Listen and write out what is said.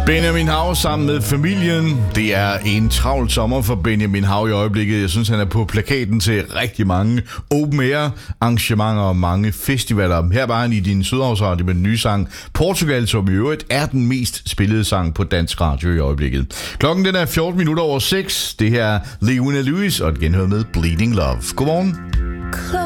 Benjamin Hav sammen med familien. Det er en travl sommer for Benjamin Hav i øjeblikket. Jeg synes, han er på plakaten til rigtig mange open air arrangementer og mange festivaler. Her var han i din Sydhavsradio med den nye sang Portugal, som i øvrigt er den mest spillede sang på dansk radio i øjeblikket. Klokken den er 14 minutter over 6. Det her er Leona Lewis og et genhør med Bleeding Love. Godmorgen.